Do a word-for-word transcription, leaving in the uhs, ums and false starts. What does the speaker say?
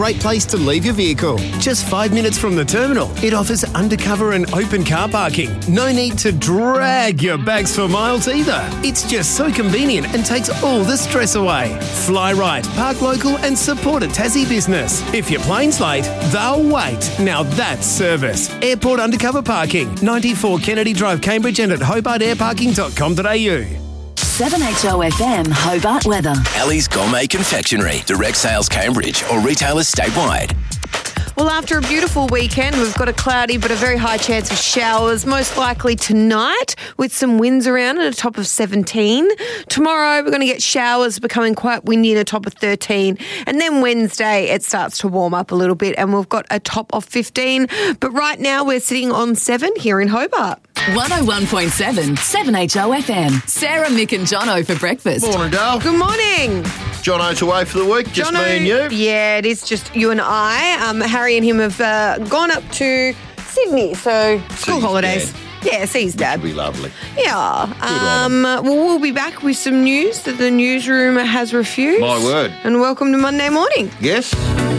Great place to leave your vehicle. Just five minutes from the terminal. It offers undercover and open car parking. No need to drag your bags for miles either. It's just so convenient and takes all the stress away. Fly right, park local and support a Tassie business. If your plane's late, they'll wait. Now that's service. Airport undercover parking. ninety-four Kennedy Drive, Cambridge and at hobart air parking dot com dot a u. seven H O F M Hobart weather. Ellie's Gourmet Confectionery. Direct sales Cambridge or retailers statewide. Well, after a beautiful weekend, we've got a cloudy but a very high chance of showers, most likely tonight, with some winds around at a top of seventeen. Tomorrow, we're going to get showers becoming quite windy at a top of thirteen. And then Wednesday, it starts to warm up a little bit and we've got a top of fifteen. But right now, we're sitting on seven here in Hobart. one oh one point seven, seven H O F M. Sarah, Mick and Jono for breakfast. Morning, Dale. Good morning. Jono's away for the week, just Jono, me and you. Yeah, it is just you and I. Um, Harry and him have uh, gone up to Sydney, so school his holidays. Yeah, see his dad. That'd be lovely. Yeah. Um, well, we'll be back with some news that the newsroom has refused. My word. And welcome to Monday morning. Yes.